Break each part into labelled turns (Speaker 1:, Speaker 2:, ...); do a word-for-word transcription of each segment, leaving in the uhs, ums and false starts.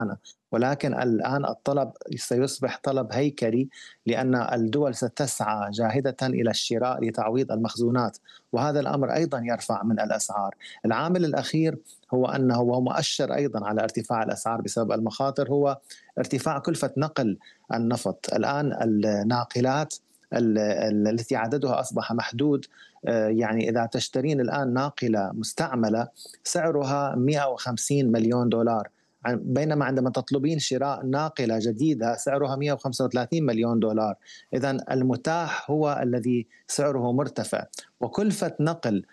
Speaker 1: ولكن الآن الطلب سيصبح طلب هيكلي، لأن الدول ستسعى جاهدة إلى الشراء لتعويض المخزونات، وهذا الأمر أيضا يرفع من الأسعار. العامل الأخير هو أنه هو مؤشر أيضا على ارتفاع الأسعار بسبب المخاطر، هو ارتفاع كلفة نقل النفط. الآن الناقلات التي عددها أصبح محدود، يعني إذا تشترين الآن ناقلة مستعملة سعرها مئة وخمسين مليون دولار، بينما عندما تطلبين شراء ناقلة جديدة سعرها مئة وخمسة وثلاثين مليون دولار. إذن المتاح هو الذي سعره مرتفع، وكلفة نقل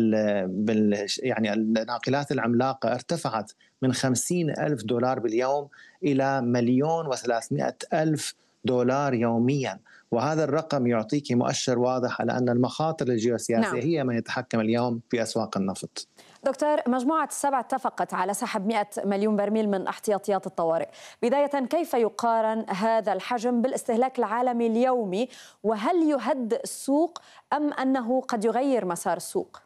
Speaker 1: يعني الناقلات العملاقة ارتفعت من خمسين ألف دولار باليوم إلى مليون وثلاثمائة ألف دولار يوميا، وهذا الرقم يعطيك مؤشر واضح على أن المخاطر الجيوسياسية نعم. هي من يتحكم اليوم في أسواق النفط.
Speaker 2: دكتور، مجموعة السبع اتفقت على سحب مئة مليون برميل من احتياطيات الطوارئ. بداية، كيف يقارن هذا الحجم بالاستهلاك العالمي اليومي؟ وهل يهدئ السوق أم أنه قد يغير مسار السوق؟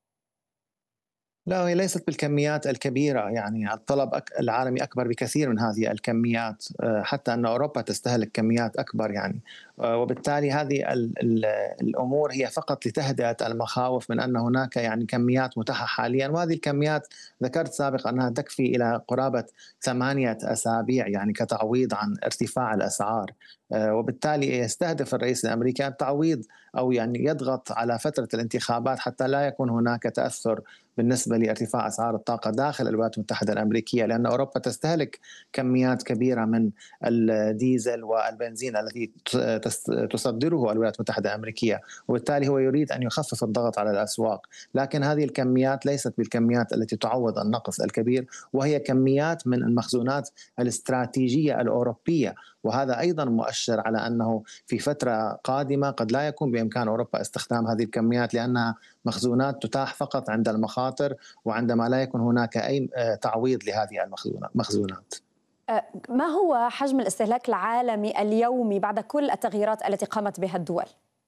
Speaker 1: لا، هي ليست بالكميات الكبيرة، يعني الطلب العالمي أكبر بكثير من هذه الكميات، حتى أن أوروبا تستهلك كميات أكبر يعني، وبالتالي هذه الأمور هي فقط لتهدئة المخاوف من أن هناك يعني كميات متاحة حاليا، وهذه الكميات ذكرت سابقا أنها تكفي إلى قرابة ثمانية أسابيع يعني كتعويض عن ارتفاع الأسعار، وبالتالي يستهدف الرئيس الأمريكي التعويض أو يعني يضغط على فترة الانتخابات حتى لا يكون هناك تأثر بالنسبة لارتفاع أسعار الطاقة داخل الولايات المتحدة الأمريكية، لأن أوروبا تستهلك كميات كبيرة من الديزل والبنزين التي تصدره الولايات المتحدة الأمريكية، وبالتالي هو يريد أن يخفف الضغط على الأسواق. لكن هذه الكميات ليست بالكميات التي تعوض النقص الكبير، وهي كميات من المخزونات الاستراتيجية الأوروبية، وهذا أيضا مؤشر على أنه في فترة قادمة قد لا يكون بإمكان أوروبا استخدام هذه الكميات، لأنها مخزونات تتاح فقط عند المخاطر وعندما لا يكون هناك أي تعويض لهذه المخزونات.
Speaker 2: ما هو حجم الاستهلاك العالمي اليومي بعد كل التغييرات التي قامت بها الدول؟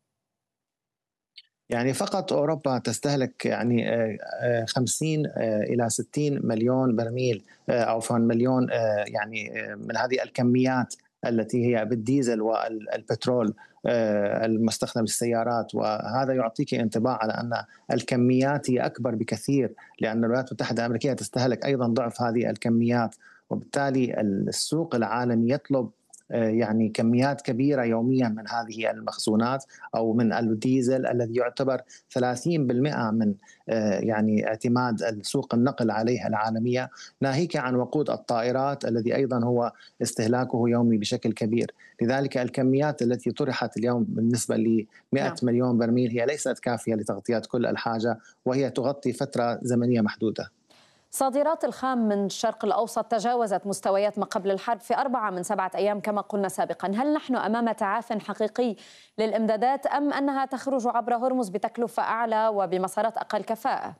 Speaker 1: يعني فقط أوروبا تستهلك يعني خمسين إلى ستين مليون برميل أو مليون يعني من هذه الكميات التي هي بالديزل والبترول المستخدم للسيارات، وهذا يعطيك انطباع على أن الكميات هي أكبر بكثير، لأن الولايات المتحدة الأمريكية تستهلك أيضا ضعف هذه الكميات، وبالتالي السوق العالمي يطلب يعني كميات كبيرة يوميا من هذه المخزونات أو من الديزل الذي يعتبر ثلاثين بالمئة من يعني اعتماد السوق النقل عليها العالمية، ناهيك عن وقود الطائرات الذي أيضا هو استهلاكه يومي بشكل كبير. لذلك الكميات التي طرحت اليوم بالنسبة ل مئة مليون برميل هي ليست كافية لتغطية كل الحاجة، وهي تغطي فترة زمنية محدودة.
Speaker 2: صادرات الخام من الشرق الأوسط تجاوزت مستويات ما قبل الحرب في أربعة من سبعة أيام كما قلنا سابقا. هل نحن أمام تعاف حقيقي للإمدادات أم أنها تخرج عبر هرمز بتكلفة أعلى وبمسارات أقل كفاءة؟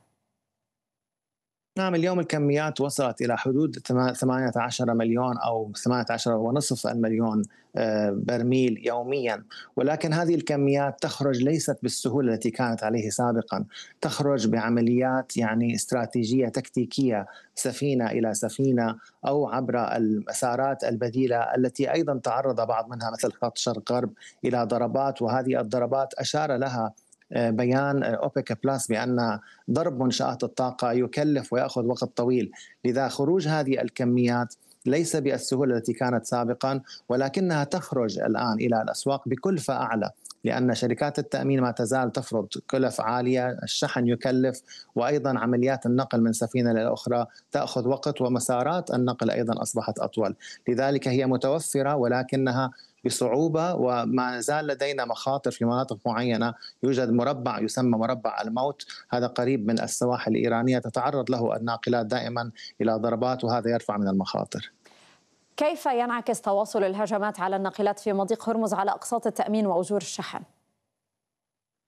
Speaker 1: نعم، اليوم الكميات وصلت إلى حدود ثمانية عشر مليون أو ثمانية عشر ونصف المليون برميل يوميا، ولكن هذه الكميات تخرج ليست بالسهولة التي كانت عليه سابقا، تخرج بعمليات يعني استراتيجية تكتيكية، سفينة إلى سفينة أو عبر المسارات البديلة التي أيضا تعرض بعض منها مثل خط شرق غرب إلى ضربات، وهذه الضربات أشار لها بيان أوبك بلس بأن ضرب منشآت الطاقة يكلف ويأخذ وقت طويل، لذا خروج هذه الكميات ليس بالسهولة التي كانت سابقا، ولكنها تخرج الآن إلى الأسواق بكلفة أعلى، لأن شركات التأمين ما تزال تفرض كلف عالية، الشحن يكلف، وأيضا عمليات النقل من سفينة للأخرى تأخذ وقت، ومسارات النقل أيضا أصبحت أطول، لذلك هي متوفرة ولكنها بصعوبة، وما زال لدينا مخاطر في مناطق معينة. يوجد مربع يسمى مربع الموت، هذا قريب من السواحل الإيرانية، تتعرض له الناقلات دائما إلى ضربات، وهذا يرفع من المخاطر.
Speaker 2: كيف ينعكس تواصل الهجمات على الناقلات في مضيق هرمز على أقساط التأمين وأجور الشحن؟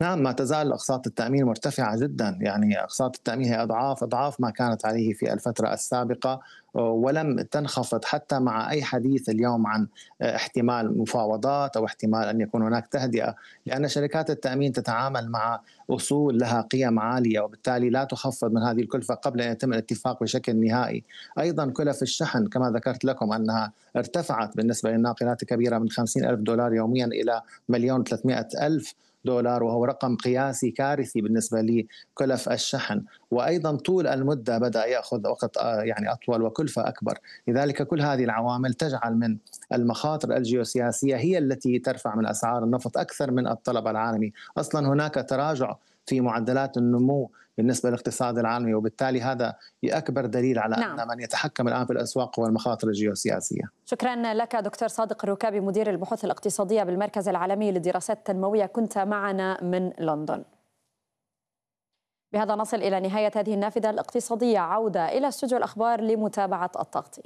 Speaker 1: نعم، ما تزال أقساط التأمين مرتفعة جدا، يعني أقساط التأمين هي أضعاف أضعاف ما كانت عليه في الفترة السابقة، ولم تنخفض حتى مع أي حديث اليوم عن احتمال مفاوضات أو احتمال أن يكون هناك تهدئة، لأن شركات التأمين تتعامل مع أصول لها قيم عالية، وبالتالي لا تخفض من هذه الكلفة قبل أن يتم الاتفاق بشكل نهائي. أيضا كلف الشحن كما ذكرت لكم أنها ارتفعت بالنسبة للناقلات الكبيرة من خمسين ألف دولار يوميا إلى مليون وثلاثمائة ألف دولار، وهو رقم قياسي كارثي بالنسبة لكلف الشحن. وأيضا طول المدة بدأ يأخذ وقت يعني أطول وكلفة أكبر، لذلك كل هذه العوامل تجعل من المخاطر الجيوسياسية هي التي ترفع من أسعار النفط أكثر من الطلب العالمي. أصلا هناك تراجع في معدلات النمو بالنسبة للاقتصاد العالمي، وبالتالي هذا أكبر دليل على نعم. أن من يتحكم الآن في الأسواق هو المخاطر الجيوسياسية.
Speaker 2: شكرا لك دكتور صادق الركابي، مدير البحوث الاقتصادية بالمركز العالمي للدراسات التنموية، كنت معنا من لندن. بهذا نصل إلى نهاية هذه النافذة الاقتصادية. عودة إلى استوديو الأخبار لمتابعة التغطية.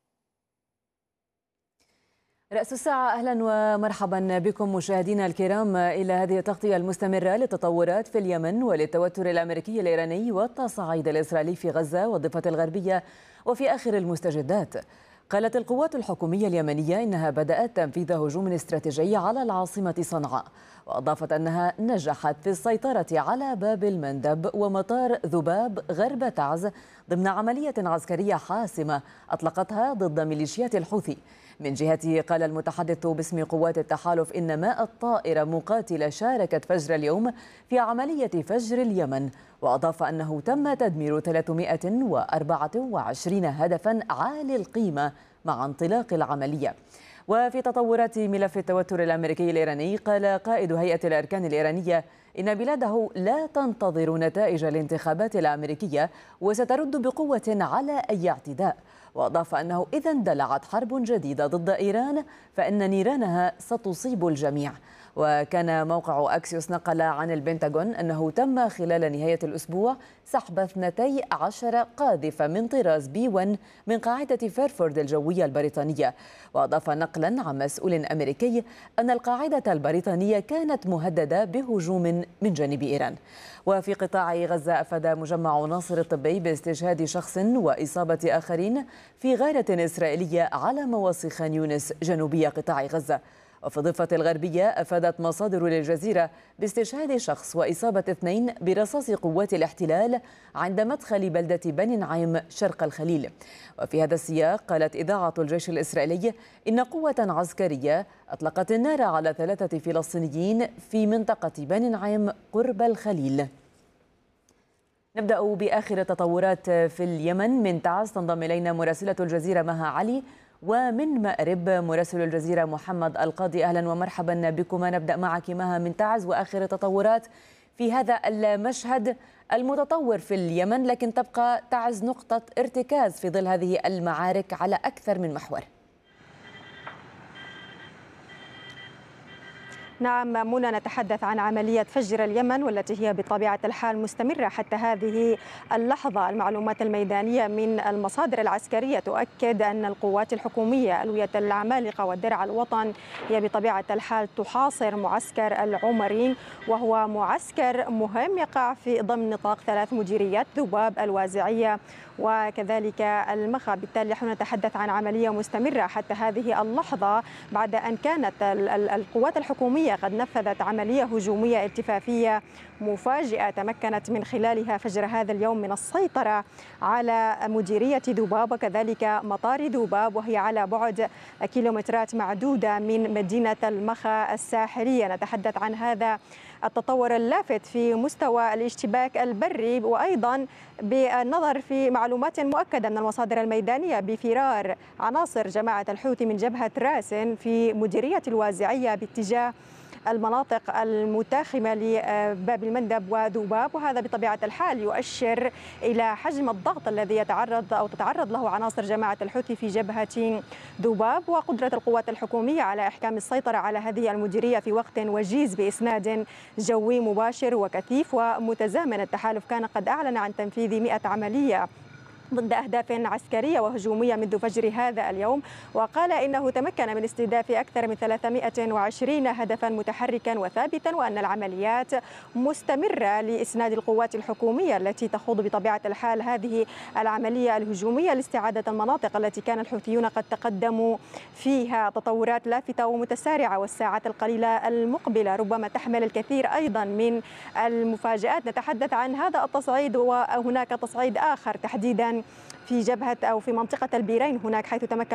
Speaker 2: رأس الساعة، أهلا ومرحبا بكم مشاهدينا الكرام إلى هذه التغطية المستمرة للتطورات في اليمن وللتوتر الأمريكي الإيراني والتصعيد الإسرائيلي في غزة والضفة الغربية وفي آخر المستجدات. قالت القوات الحكومية اليمنية إنها بدأت تنفيذ هجوم استراتيجي على العاصمة صنعاء، وأضافت أنها نجحت في السيطرة على باب المندب ومطار ذباب غرب تعز ضمن عملية عسكرية حاسمة أطلقتها ضد ميليشيات الحوثي. من جهته قال المتحدث باسم قوات التحالف إن مائة طائرة مقاتلة شاركت فجر اليوم في عملية فجر اليمن، وأضاف أنه تم تدمير ثلاثمائة وأربعة وعشرين هدفا عالي القيمة مع انطلاق العملية. وفي تطورات ملف التوتر الأمريكي الإيراني، قال قائد هيئة الأركان الإيرانية إن بلاده لا تنتظر نتائج الانتخابات الأمريكية وسترد بقوة على أي اعتداء، وأضاف أنه إذا اندلعت حرب جديدة ضد إيران فإن نيرانها ستصيب الجميع. وكان موقع أكسيوس نقل عن البنتاغون أنه تم خلال نهاية الأسبوع سحب اثنتي عشر قاذفة من طراز بي واحد من قاعدة فيرفورد الجوية البريطانية. وأضاف نقلا عن مسؤول أمريكي أن القاعدة البريطانية كانت مهددة بهجوم من جانب إيران. وفي قطاع غزة، أفاد مجمع ناصر الطبي باستشهاد شخص وإصابة آخرين في غارة إسرائيلية على مواصي خان يونس جنوبي قطاع غزة. وفي الضفة الغربية، أفادت مصادر للجزيرة باستشهاد شخص وإصابة اثنين برصاص قوات الاحتلال عند مدخل بلدة بني نعيم شرق الخليل. وفي هذا السياق، قالت إذاعة الجيش الإسرائيلي إن قوة عسكرية أطلقت النار على ثلاثة فلسطينيين في منطقة بني نعيم قرب الخليل. نبدأ بآخر التطورات في اليمن. من تعز تنضم إلينا مراسلة الجزيرة مها علي، ومن مأرب مراسل الجزيرة محمد القاضي. أهلا ومرحبا بكما. نبدأ معك مها من تعز وآخر التطورات في هذا المشهد المتطور في اليمن، لكن تبقى تعز نقطة ارتكاز في ظل هذه المعارك على أكثر من محور.
Speaker 3: نعم منى، نتحدث عن عملية فجر اليمن والتي هي بطبيعة الحال مستمرة حتى هذه اللحظة. المعلومات الميدانية من المصادر العسكرية تؤكد أن القوات الحكومية ألوية العمالقة والدرع الوطن هي بطبيعة الحال تحاصر معسكر العمرين، وهو معسكر مهم يقع في ضمن نطاق ثلاث مديريات ذباب، الوازعية وكذلك المخا. بالتالي نحن نتحدث عن عملية مستمرة حتى هذه اللحظة بعد أن كانت القوات الحكومية قد نفذت عملية هجومية التفافية مفاجئة تمكنت من خلالها فجر هذا اليوم من السيطرة على مديرية ذباب وكذلك مطار ذباب، وهي على بعد كيلومترات معدودة من مدينة المخا الساحلية. نتحدث عن هذا التطور اللافت في مستوى الاشتباك البري، وأيضا بالنظر في معلومات مؤكدة من المصادر الميدانية بفرار عناصر جماعة الحوثي من جبهة راسن في مديرية الوازعية باتجاه المناطق المتاخمة لباب المندب وذباب، وهذا بطبيعة الحال يؤشر إلى حجم الضغط الذي يتعرض أو تتعرض له عناصر جماعة الحوثي في جبهة ذباب، وقدرة القوات الحكومية على إحكام السيطرة على هذه المديرية في وقت وجيز بإسناد جوي مباشر وكثيف ومتزامن. التحالف كان قد أعلن عن تنفيذ مئة عملية ضد أهداف عسكرية وهجومية منذ فجر هذا اليوم، وقال إنه تمكن من استهداف أكثر من ثلاثمائة وعشرين هدفا متحركا وثابتا، وأن العمليات مستمرة لإسناد القوات الحكومية التي تخوض بطبيعة الحال هذه العملية الهجومية لاستعادة المناطق التي كان الحوثيون قد تقدموا فيها. تطورات لافتة ومتسارعة، والساعات القليلة المقبلة ربما تحمل الكثير أيضا من المفاجآت. نتحدث عن هذا التصعيد وهناك تصعيد آخر تحديدا في جبهة أو في منطقة البيرين هناك، حيث تمكن